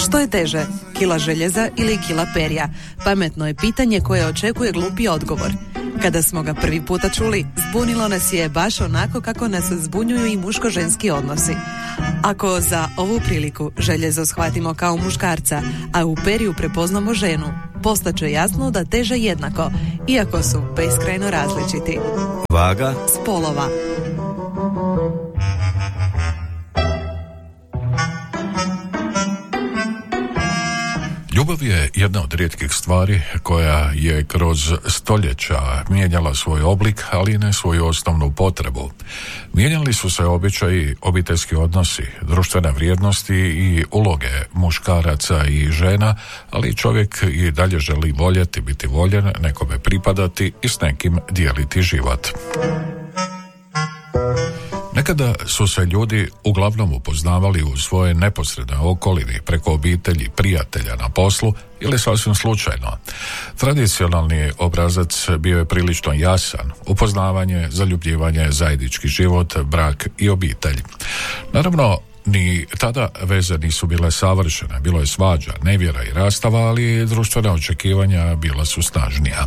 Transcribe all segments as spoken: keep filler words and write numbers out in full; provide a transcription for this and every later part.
Što je teže, kila željeza ili kila perja? Pametno je pitanje koje očekuje glupi odgovor. Kada smo ga prvi puta čuli, zbunilo nas je baš onako kako nas zbunjuju i muško-ženski odnosi. Ako za ovu priliku željezo shvatimo kao muškarca, a u perju prepoznamo ženu, postaće jasno da teže jednako, iako su beskrajno različiti. Vaga spolova. Ljubav je jedna od rijetkih stvari koja je kroz stoljeća mijenjala svoj oblik, ali ne svoju osnovnu potrebu. Mijenjali su se običaji, obiteljski odnosi, društvene vrijednosti i uloge muškaraca i žena, ali čovjek i dalje želi voljeti, biti voljen, nekome pripadati i s nekim dijeliti život. Nekada su se ljudi uglavnom upoznavali u svojoj neposrednoj okolini, preko obitelji, prijatelja na poslu ili sasvim slučajno. Tradicionalni obrazac bio je prilično jasan: upoznavanje, zaljubljivanje, zajednički život, brak i obitelj. Naravno, ni tada veze nisu bile savršene, bilo je svađa, nevjera i rastava, ali društvena očekivanja bila su snažnija.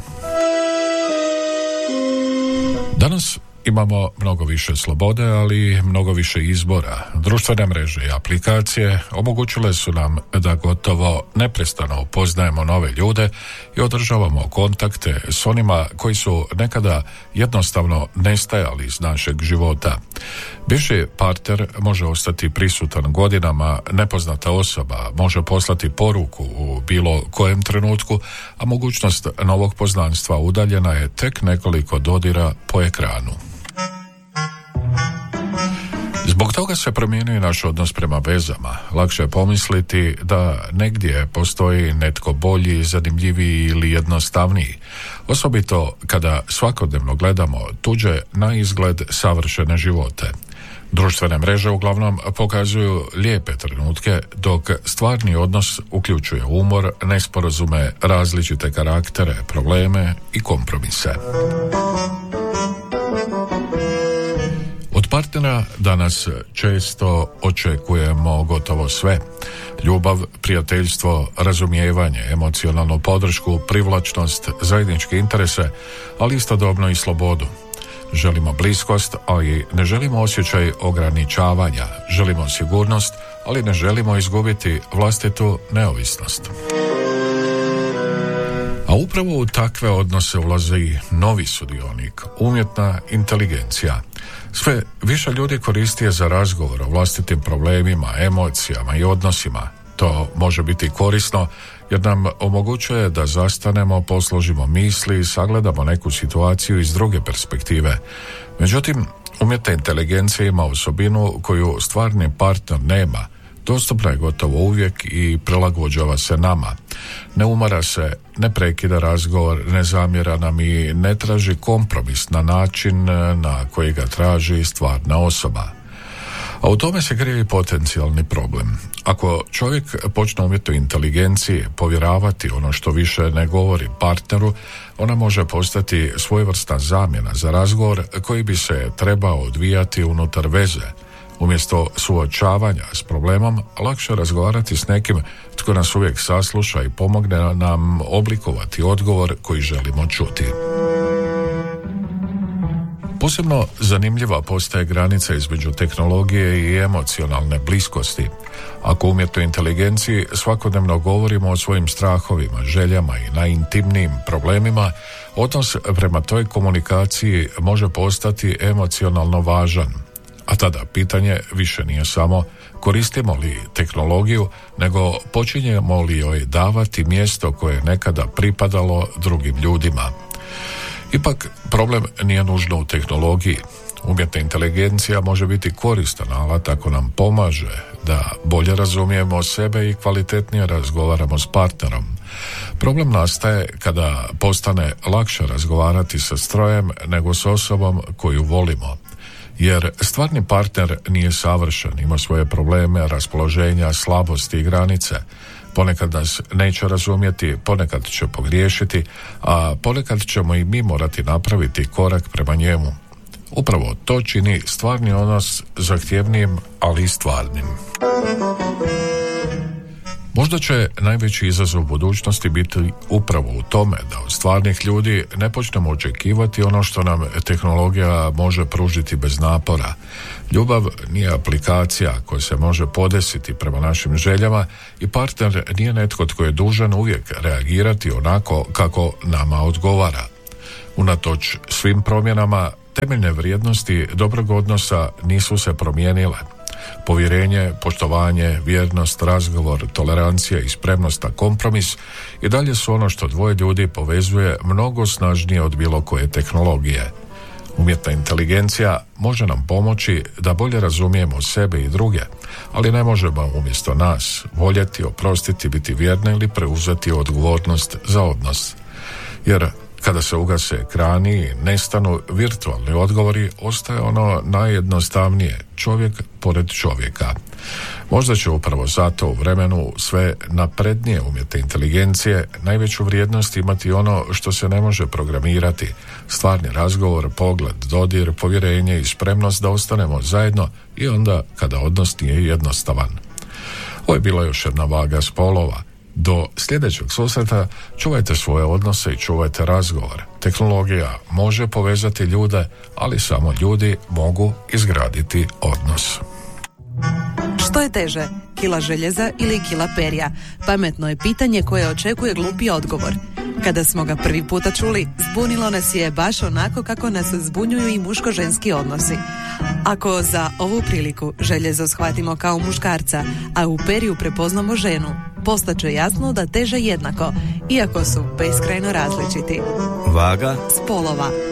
Danas imamo mnogo više slobode, ali mnogo više izbora. Društvene mreže i aplikacije omogućile su nam da gotovo neprestano upoznajemo nove ljude i održavamo kontakte s onima koji su nekada jednostavno nestajali iz našeg života. Bivši partner može ostati prisutan godinama, nepoznata osoba može poslati poruku u bilo kojem trenutku, a mogućnost novog poznanstva udaljena je tek nekoliko dodira po ekranu. Zbog toga se promijenio naš odnos prema vezama. Lakše je pomisliti da negdje postoji netko bolji, zanimljiviji ili jednostavniji. Osobito kada svakodnevno gledamo tuđe na izgled savršene živote. Društvene mreže uglavnom pokazuju lijepe trenutke, dok stvarni odnos uključuje umor, nesporazume, različite karaktere, probleme i kompromise. Od partnera danas često očekujemo gotovo sve. Ljubav, prijateljstvo, razumijevanje, emocionalnu podršku, privlačnost, zajedničke interese, ali istodobno i slobodu. Želimo bliskost, ali ne želimo osjećaj ograničavanja. Želimo sigurnost, ali ne želimo izgubiti vlastitu neovisnost. A upravo u takve odnose ulazi novi sudionik, umjetna inteligencija. Sve više ljudi koristi je za razgovor o vlastitim problemima, emocijama i odnosima. To može biti korisno jer nam omogućuje da zastanemo, posložimo misli i sagledamo neku situaciju iz druge perspektive. Međutim, umjetna inteligencija ima osobinu koju stvarni partner nema. Dostupna je gotovo uvijek i prilagođava se nama. Ne umara se, ne prekida razgovor, ne zamjera nam i ne traži kompromis na način na koji ga traži stvarna osoba. A u tome se krije i potencijalni problem. Ako čovjek počne umjetnoj inteligenciji povjeravati ono što više ne govori partneru, ona može postati svojevrsna zamjena za razgovor koji bi se trebao odvijati unutar veze. Umjesto suočavanja s problemom, lakše razgovarati s nekim tko nas uvijek sasluša i pomogne nam oblikovati odgovor koji želimo čuti. Posebno zanimljiva postaje granica između tehnologije i emocionalne bliskosti. Ako u umjetnoj inteligenciji svakodnevno govorimo o svojim strahovima, željama i najintimnijim problemima, odnos prema toj komunikaciji može postati emocionalno važan. A tada pitanje više nije samo koristimo li tehnologiju, nego počinjemo li joj davati mjesto koje je nekada pripadalo drugim ljudima. Ipak, problem nije nužno u tehnologiji. Umjetna inteligencija može biti koristan alat ako nam pomaže da bolje razumijemo sebe i kvalitetnije razgovaramo s partnerom. Problem nastaje kada postane lakše razgovarati sa strojem nego s osobom koju volimo. Jer stvarni partner nije savršen, ima svoje probleme, raspoloženja, slabosti i granice. Ponekad nas neće razumjeti, ponekad će pogriješiti, a ponekad ćemo i mi morati napraviti korak prema njemu. Upravo to čini stvarni odnos zahtjevnijim, ali i stvarnim. Možda Možda će najveći izazov budućnosti biti upravo u tome da od stvarnih ljudi ne počnemo očekivati ono što nam tehnologija može pružiti bez napora. Ljubav nije aplikacija koja se može podesiti prema našim željama i partner nije netko tko je dužan uvijek reagirati onako kako nama odgovara. Unatoč svim promjenama, temeljne vrijednosti dobrog odnosa nisu se promijenile. Povjerenje, poštovanje, vjernost, razgovor, tolerancija i spremnost na kompromis i dalje su ono što dvoje ljudi povezuje mnogo snažnije od bilo koje tehnologije. Umjetna inteligencija može nam pomoći da bolje razumijemo sebe i druge, ali ne možemo umjesto nas voljeti, oprostiti, biti vjerni ili preuzeti odgovornost za odnos. Jer kada se ugase ekrani i nestanu virtualni odgovori, ostaje ono najjednostavnije, čovjek pored čovjeka. Možda će upravo zato u vremenu sve naprednije umjetne inteligencije najveću vrijednost imati ono što se ne može programirati, stvarni razgovor, pogled, dodir, povjerenje i spremnost da ostanemo zajedno i onda kada odnos nije jednostavan. Ovo je bila još jedna vaga spolova. Do sljedećeg susreta čuvajte svoje odnose i čuvajte razgovor. Tehnologija može povezati ljude, ali samo ljudi mogu izgraditi odnos. Što je teže, kila željeza ili kila perja? Pametno je pitanje koje očekuje glupi odgovor. Kada smo ga prvi puta čuli, zbunilo nas je baš onako kako nas zbunjuju i muško-ženski odnosi. Ako za ovu priliku željezo shvatimo kao muškarca, a u perju prepoznamo ženu, postaće jasno da teže jednako, iako su beskrajno različiti. Vaga spolova.